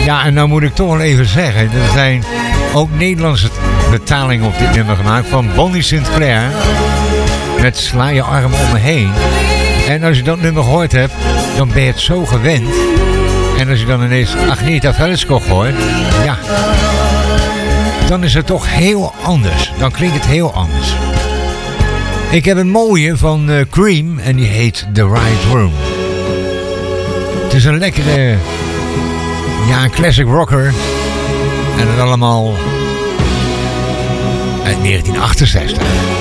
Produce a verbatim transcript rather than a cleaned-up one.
Ja, en nou moet ik toch wel even zeggen, er zijn ook Nederlandse betalingen op dit nummer gemaakt van Bonnie Sinclair. Met Sla je arm om me heen. En als je dat nummer gehoord hebt, dan ben je het zo gewend. En als je dan ineens Agneta Velskog hoort, ja, dan is het toch heel anders. Dan klinkt het heel anders. Ik heb een mooie van uh, Cream en die heet The Right Room. Het is een lekkere, ja, een classic rocker. En het allemaal uit negentien achtenzestig.